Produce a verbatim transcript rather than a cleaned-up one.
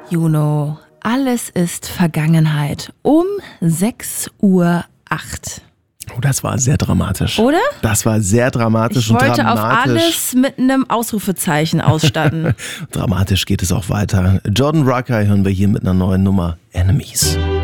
Juno, alles ist Vergangenheit. Um sechs Uhr acht. Oh, das war sehr dramatisch. Oder? Das war sehr dramatisch Ich und wollte dramatisch. auf alles mit einem Ausrufezeichen ausstatten. Dramatisch geht es auch weiter. Jordan Rakei hören wir hier mit einer neuen Nummer, Enemies.